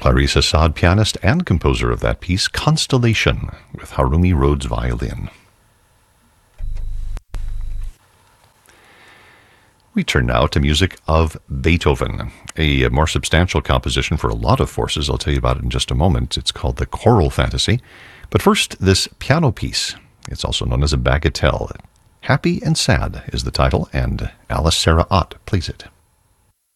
Clarice Assad, pianist and composer of that piece, Constellation, with Harumi Rhodes violin. We turn now to music of Beethoven, a more substantial composition for a lot of forces. I'll tell you about it in just a moment. It's called the Choral Fantasy. But first, this piano piece. It's also known as a bagatelle. Happy and Sad is the title, and Alice Sarah Ott plays it.